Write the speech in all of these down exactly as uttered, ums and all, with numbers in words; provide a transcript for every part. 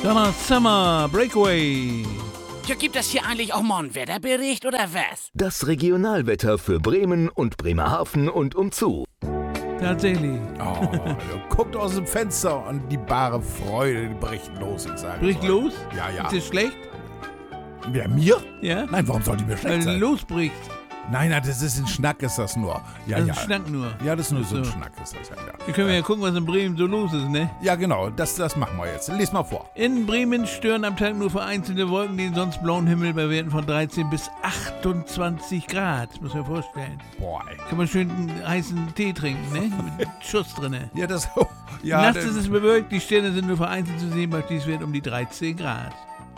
Donna Summer, Breakaway. Ja, gibt es hier eigentlich auch mal einen Wetterbericht oder was? Das Regionalwetter für Bremen und Bremerhaven und umzu. Tatsächlich. Oh, guckt aus dem Fenster und die bare Freude, die bricht los, ich sage. Bricht los? Ja, ja. Ist es schlecht? Wer, mir? Ja. Nein, warum soll die mir schlecht Weil sein? losbricht. Nein, nein, das ist ein Schnack, ist das nur. Ja, Das ist ja. ein Schnack nur. Ja, das ist nur so ein So. Schnack, ist das ja. Ja, Hier können wir ja gucken, was in Bremen so los ist, ne? ja genau, das, das machen wir jetzt. Lies mal vor. In Bremen stören am Tag nur vereinzelte Wolken den sonst blauen Himmel bei Werten von dreizehn bis achtundzwanzig Grad. Das muss man vorstellen. Boah, ey. Kann man schön einen heißen Tee trinken, ne? Mit Schuss drinne. Ja, das... Ja, Nachts das, ist es bewölkt, die Sterne sind nur vereinzelt zu sehen, bei Tiefstwert um die dreizehn Grad.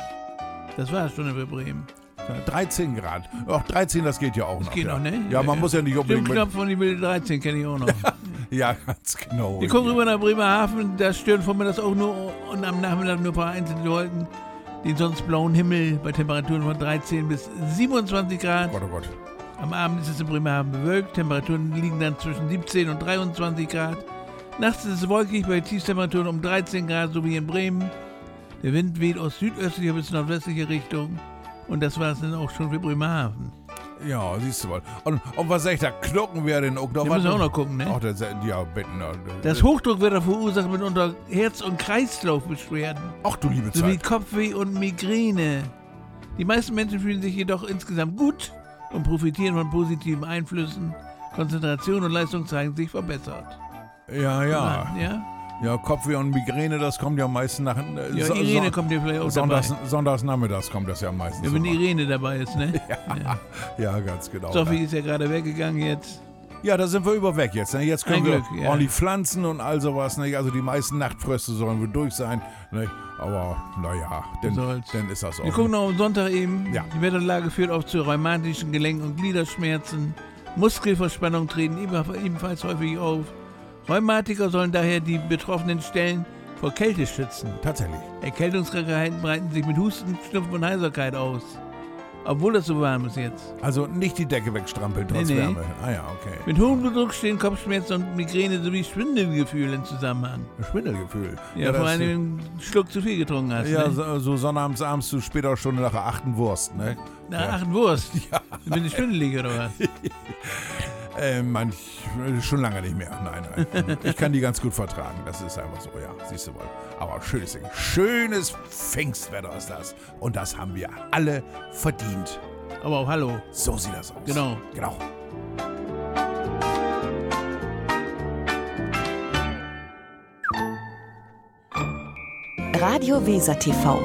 Das war's schon über Bremen. dreizehn Grad. Ach, dreizehn, das geht ja auch noch. Das geht ja. noch, ne? Ja, man muss ja nicht unbedingt... Mit, Stimmknopf und die wilde dreizehn kenne ich auch noch. ja, ganz genau. Wir gucken rüber nach Bremerhaven, da stören vormittags auch nur und am Nachmittag nur vereinzelte Wolken den sonst blauen Himmel bei Temperaturen von dreizehn bis siebenundzwanzig Grad. Gott, oh Gott. Am Abend ist es in Bremerhaven bewölkt, Temperaturen liegen dann zwischen siebzehn und dreiundzwanzig Grad. Nachts ist es wolkig bei Tiefstemperaturen um dreizehn Grad, so wie in Bremen. Der Wind weht aus südöstlicher bis nordwestlicher Richtung. Und das war es dann auch schon für Bremerhaven. Ja, siehst du mal. Und, und was sag ich da? Knocken wir denn auch noch? Wir müssen auch noch gucken, ne? Ach, das, ja, bitte. ne, Das Hochdruckwetter verursacht mitunter Herz- und Kreislaufbeschwerden, Ach du liebe sowie Zeit. Kopfweh und Migräne. Die meisten Menschen fühlen sich jedoch insgesamt gut und profitieren von positiven Einflüssen. Konzentration und Leistung zeigen sich verbessert. Ja, ja. Ja, Ja, Kopfweh und Migräne, das kommt ja meistens nach... Äh, ja so- Irene so- kommt dir vielleicht auch Sonntags, dabei. Sonntags nachmittags kommt das ja meistens. Ja, wenn immer. Irene dabei ist, ne? ja, ja, ganz genau. Sophie ist ja gerade weggegangen jetzt. Ja, da sind wir über weg jetzt. Ne? Jetzt können Ein wir Glück, ja. ordentlich pflanzen und all sowas. Ne? Also die meisten Nachtfröste sollen wohl durch sein. Ne? Aber naja, dann, Soll's. dann ist das auch. Wir gucken noch am Sonntag eben. Ja. Die Wetterlage führt auch zu rheumatischen Gelenk- und Gliederschmerzen. Muskelverspannungen treten ebenfalls häufig auf. Rheumatiker sollen daher die betroffenen Stellen vor Kälte schützen. Tatsächlich. Erkältungskrankheiten breiten sich mit Husten, Schnupfen und Heiserkeit aus. Obwohl das so warm ist jetzt. Also nicht die Decke wegstrampeln trotz Nee, nee. Wärme. Ah ja, okay. Mit hohem Blutdruck stehen Kopfschmerzen und Migräne sowie Schwindelgefühl im Zusammenhang. Schwindelgefühl. Ja, vor das- allem, wenn du einen Schluck zu viel getrunken hast. Ja, ne? so, so sonnabends, abends zu später Stunde nach der achten Wurst, ne? Na, ja. ach, Wurst. Ja. Bin ich schwindelig oder was? Äh, manch, schon lange nicht mehr. Nein, nein. Ich kann die ganz gut vertragen. Das ist einfach so, ja. Siehst du wohl. Aber schönes Ding. Schönes Pfingstwetter ist das. Und das haben wir alle verdient. Aber auch Hallo. So sieht das aus. Genau. Genau. Radio Weser T V.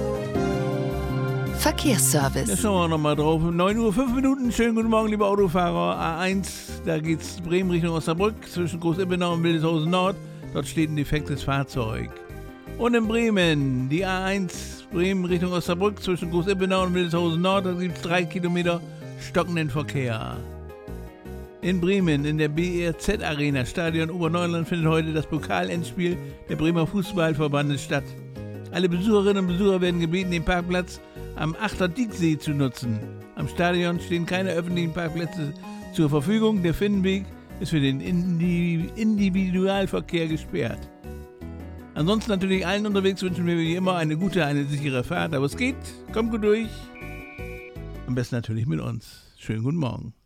Da Verkehrsservice. schauen wir nochmal drauf. neun Uhr fünf Minuten. Schönen guten Morgen, liebe Autofahrer. A eins, da geht's Bremen Richtung Osnabrück zwischen Groß-Ippenau und Wildeshausen Nord. Dort steht ein defektes Fahrzeug. Und in Bremen, die A eins, Bremen Richtung Osnabrück zwischen Groß-Ippenau und Wildeshausen Nord. Da gibt's drei Kilometer stockenden Verkehr. In Bremen, in der B R Z-Arena, Stadion Oberneuland, findet heute das Pokalendspiel der Bremer Fußballverbandes statt. Alle Besucherinnen und Besucher werden gebeten, den Parkplatz am Achter Dieksee zu nutzen. Am Stadion stehen keine öffentlichen Parkplätze zur Verfügung. Der Finnenweg ist für den Indi- Individualverkehr gesperrt. Ansonsten natürlich allen unterwegs wünschen wir wie immer eine gute, eine sichere Fahrt. Aber es geht, kommt gut durch. Am besten natürlich mit uns. Schönen guten Morgen.